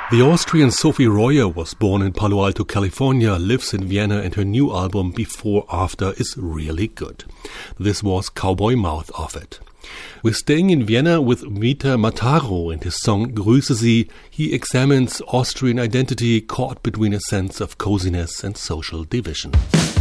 The Austrian Sophie Royer was born in Palo Alto, California, lives in Vienna, and her new album Before After is really good. This was Cowboy Mouth off it. We're staying in Vienna with Vitor Mataro and his song Grüße Sie. He examines Austrian identity caught between a sense of coziness and social division.